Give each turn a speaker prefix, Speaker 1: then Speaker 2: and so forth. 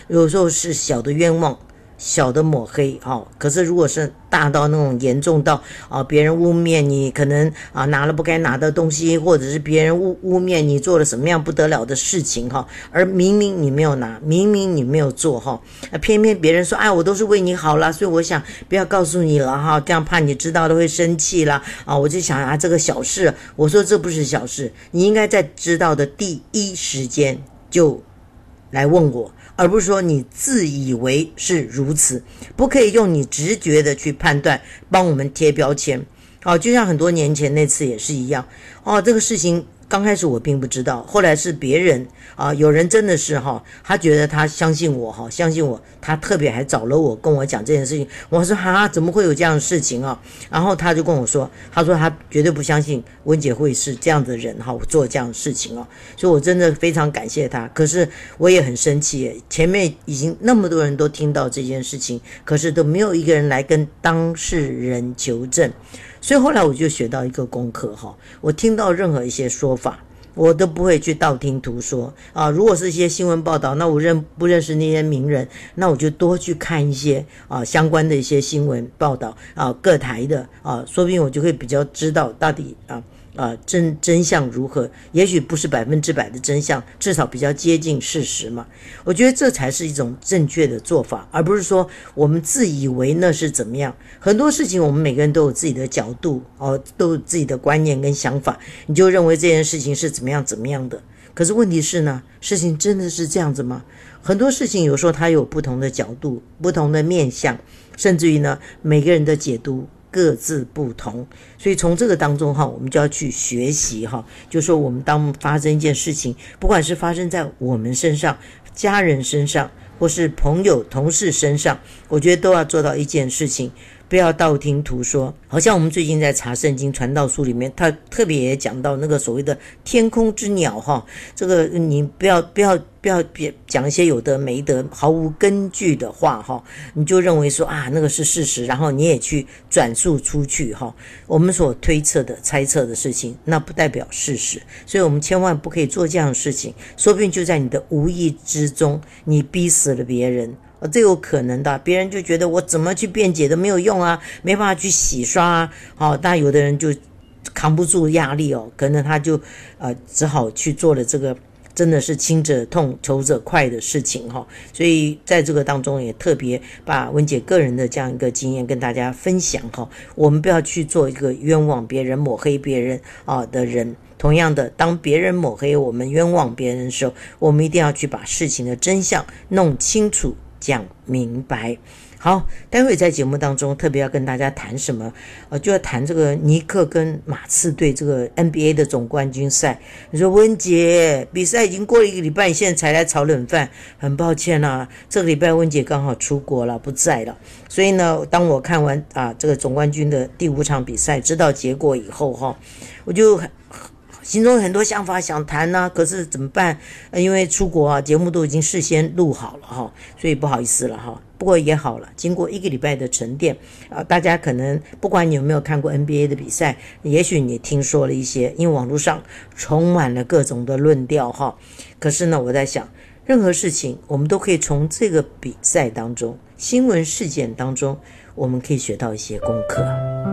Speaker 1: 有时候是小的冤枉，小的抹黑可是如果是大到那种严重到别人污蔑你可能拿了不该拿的东西，或者是别人污蔑你做了什么样不得了的事情而明明你没有拿，明明你没有做偏偏别人说我都是为你好啦，所以我想不要告诉你了这样怕你知道了会生气啦我就想这个小事，我说这不是小事，你应该在知道的第一时间就来问我，而不是说你自以为是如此，不可以用你直觉的去判断，帮我们贴标签就像很多年前那次也是一样这个事情刚开始我并不知道，后来是别人有人真的是他觉得他相信我他特别还找了我跟我讲这件事情，我说怎么会有这样的事情然后他就跟我说，他说他绝对不相信温姐会是这样的人我做这样的事情所以我真的非常感谢他，可是我也很生气耶，前面已经那么多人都听到这件事情，可是都没有一个人来跟当事人求证，所以后来我就学到一个功课我听到任何一些说法我都不会去道听途说如果是一些新闻报道，那我不认识那些名人，那我就多去看一些相关的一些新闻报道各台的说不定我就会比较知道到底真相如何，也许不是100%的真相，至少比较接近事实嘛。我觉得这才是一种正确的做法，而不是说我们自以为那是怎么样。很多事情我们每个人都有自己的角度都有自己的观念跟想法，你就认为这件事情是怎么样的。可是问题是呢，事情真的是这样子吗？很多事情有时候它有不同的角度，不同的面向，甚至于呢每个人的解读各自不同，所以从这个当中我们就要去学习就说我们当发生一件事情，不管是发生在我们身上、家人身上，或是朋友同事身上，我觉得都要做到一件事情，不要道听途说。好像我们最近在查圣经传道书里面，他特别也讲到那个所谓的天空之鸟这个你不要讲一些有的没的毫无根据的话你就认为说那个是事实，然后你也去转述出去我们所推测的猜测的事情，那不代表事实，所以我们千万不可以做这样的事情，说不定就在你的无意之中你逼死了别人这有可能的，别人就觉得我怎么去辩解都没有用没办法去洗刷那有的人就扛不住压力可能他就只好去做了这个真的是亲者痛仇者快的事情所以在这个当中也特别把温姐个人的这样一个经验跟大家分享我们不要去做一个冤枉别人抹黑别人的人。同样的，当别人抹黑我们冤枉别人的时候，我们一定要去把事情的真相弄清楚讲明白。好，待会在节目当中特别要跟大家谈什么就要谈这个尼克跟马刺队这个 NBA 的总冠军赛。你说温姐，比赛已经过了1个礼拜，你现在才来炒冷饭，很抱歉这个礼拜温姐刚好出国了，不在了，所以呢当我看完这个总冠军的第5场比赛，知道结果以后我就心中有很多想法想谈可是怎么办因为出国节目都已经事先录好了所以不好意思了不过也好了，经过1个礼拜的沉淀大家可能不管你有没有看过 NBA 的比赛，也许你听说了一些，因为网络上充满了各种的论调可是呢我在想，任何事情我们都可以从这个比赛当中、新闻事件当中，我们可以学到一些功课